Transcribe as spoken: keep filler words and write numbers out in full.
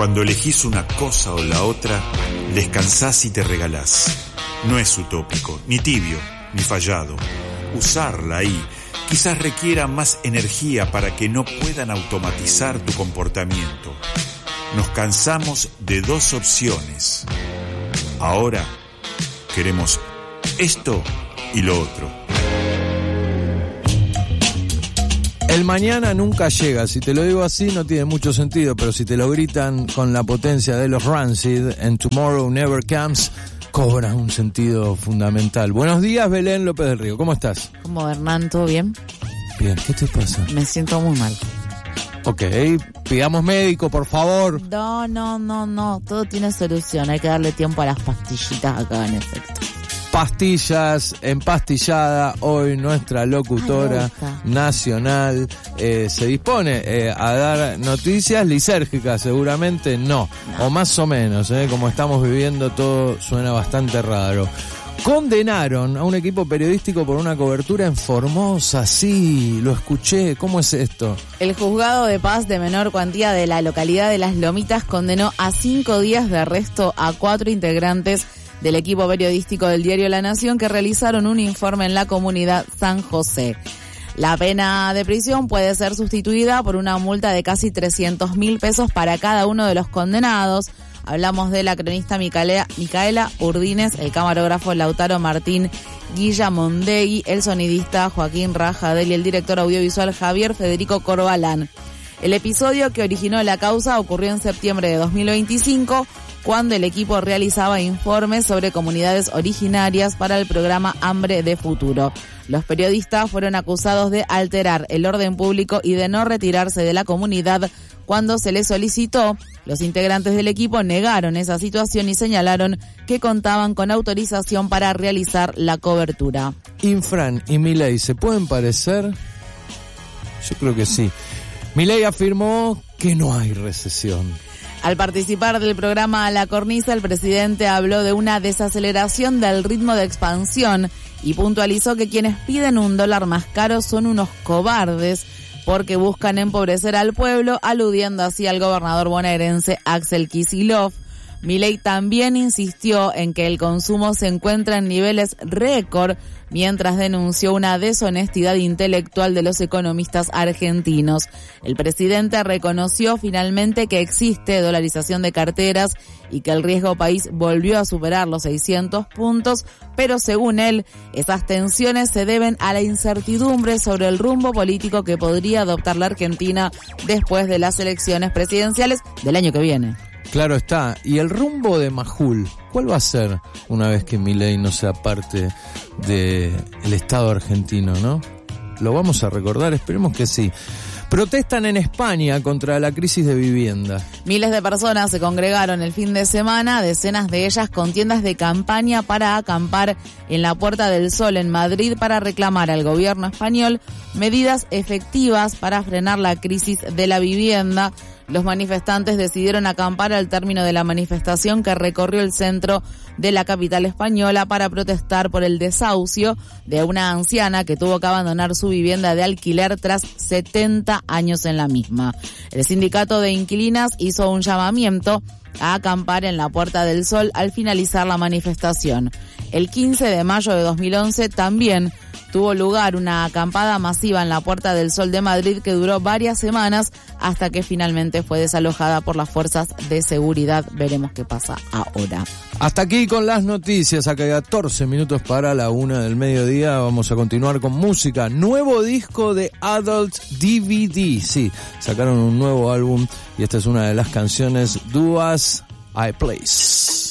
Cuando elegís una cosa o la otra, descansás y te regalás. No es utópico, ni tibio, ni fallado. Usarla ahí quizás requiera más energía para que no puedan automatizar tu comportamiento. Nos cansamos de dos opciones. Ahora queremos esto y lo otro. El mañana nunca llega. Si te lo digo así no tiene mucho sentido, pero si te lo gritan con la potencia de los Rancid en Tomorrow Never Comes, cobra un sentido fundamental. Buenos días, Belén López del Río. ¿Cómo estás? ¿Cómo, Hernán? ¿Todo bien? Bien. ¿Qué te pasa? Me siento muy mal. Ok, pidamos médico, por favor. No, no, no, no. Todo tiene solución. Hay que darle tiempo a las pastillitas acá, en efecto. Pastillas, empastillada, hoy nuestra locutora Ay, nacional eh, se dispone eh, a dar noticias lisérgicas, seguramente no, no. O más o menos, eh, como estamos viviendo todo suena bastante raro. Condenaron a un equipo periodístico por una cobertura en Formosa, sí, lo escuché, ¿cómo es esto? El juzgado de paz de menor cuantía de la localidad de Las Lomitas condenó a cinco días de arresto a cuatro integrantes del equipo periodístico del diario La Nación que realizaron un informe en la comunidad San José. La pena de prisión puede ser sustituida por una multa de casi trescientos mil pesos para cada uno de los condenados. Hablamos de la cronista Micaela, Micaela Urdines, el camarógrafo Lautaro Martín Guillamondegui, el sonidista Joaquín Rajadel y el director audiovisual Javier Federico Corbalán. El episodio que originó la causa ocurrió en septiembre de dos mil veinticinco, cuando el equipo realizaba informes sobre comunidades originarias para el programa Hambre de Futuro. Los periodistas fueron acusados de alterar el orden público y de no retirarse de la comunidad cuando se les solicitó. Los integrantes del equipo negaron esa situación y señalaron que contaban con autorización para realizar la cobertura. Infran y Milei, ¿se pueden parecer? Yo creo que sí. Milei afirmó que no hay recesión. Al participar del programa La Cornisa, el presidente habló de una desaceleración del ritmo de expansión y puntualizó que quienes piden un dólar más caro son unos cobardes porque buscan empobrecer al pueblo, aludiendo así al gobernador bonaerense Axel Kicillof. Milei también insistió en que el consumo se encuentra en niveles récord, mientras denunció una deshonestidad intelectual de los economistas argentinos. El presidente reconoció finalmente que existe dolarización de carteras y que el riesgo país volvió a superar los seiscientos puntos, pero según él, esas tensiones se deben a la incertidumbre sobre el rumbo político que podría adoptar la Argentina después de las elecciones presidenciales del año que viene. Claro está. ¿Y el rumbo de Majul? ¿Cuál va a ser una vez que Milei no sea parte del Estado argentino, no? ¿Lo vamos a recordar? Esperemos que sí. Protestan en España contra la crisis de vivienda. Miles de personas se congregaron el fin de semana, decenas de ellas con tiendas de campaña para acampar en la Puerta del Sol en Madrid para reclamar al gobierno español medidas efectivas para frenar la crisis de la vivienda. Los manifestantes decidieron acampar al término de la manifestación que recorrió el centro de la capital española para protestar por el desahucio de una anciana que tuvo que abandonar su vivienda de alquiler tras setenta años en la misma. El sindicato de inquilinas hizo un llamamiento a acampar en la Puerta del Sol al finalizar la manifestación. El quince de mayo de dos mil once también tuvo lugar una acampada masiva en la Puerta del Sol de Madrid que duró varias semanas hasta que finalmente fue desalojada por las fuerzas de seguridad. Veremos qué pasa ahora. Hasta aquí con las noticias, acá hay catorce minutos para la una del mediodía. Vamos a continuar con música. Nuevo disco de Adult D V D. Sí, sacaron un nuevo álbum y esta es una de las canciones, Do As I Please.